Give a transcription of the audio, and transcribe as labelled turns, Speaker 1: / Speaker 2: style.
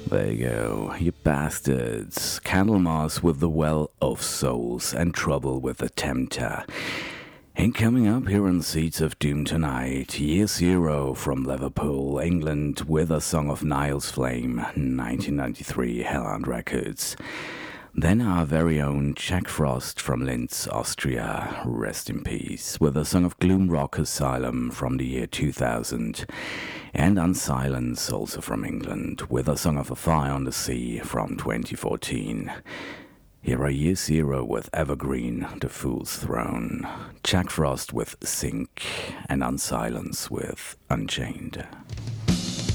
Speaker 1: There you go, you bastards. Candlemas with the Well of Souls and Trouble with the Tempter. And coming up here on Seeds of Doom tonight, Year Zero from Liverpool, England, with a song of Niall's Flame, 1993, Hellhound Records. Then our very own Jack Frost from Linz, Austria, rest in peace, with a song of Gloom Rock Asylum from the year 2000. And Unsilence, also from England, with a song of A Fire on the Sea from 2014. Here are Year Zero with Evergreen, The Fool's Throne, Jack Frost with Sink, and Unsilence with Unchained.